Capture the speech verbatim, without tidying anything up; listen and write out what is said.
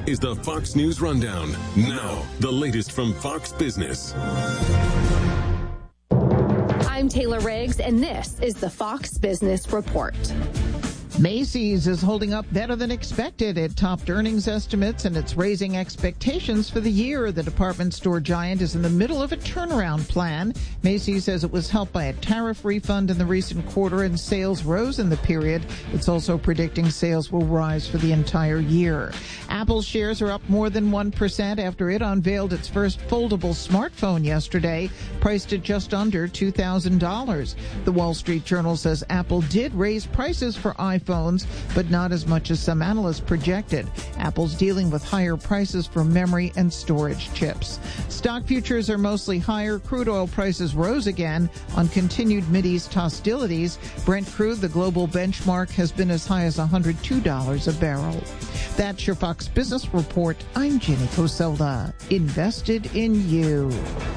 is the Fox News Rundown. Now, the latest from Fox Business. I'm Taylor Riggs, and this is the Fox Business Report. Macy's is holding up better than expected. It topped earnings estimates and it's raising expectations for the year. The department store giant is in the middle of a turnaround plan. Macy's says it was helped by a tariff refund in the recent quarter and sales rose in the period. It's also predicting sales will rise for the entire year. Apple shares are up more than one percent after it unveiled its first foldable smartphone yesterday, priced at just under two thousand dollars. The Wall Street Journal says Apple did raise prices for iPhones. Phones, but not as much as some analysts projected. Apple's dealing with higher prices for memory and storage chips. Stock futures are mostly higher. Crude oil prices rose again on continued Mideast hostilities. Brent crude, the global benchmark, has been as high as one hundred two dollars a barrel. That's your Fox Business Report. I'm Jenny Coselda. Invested in you.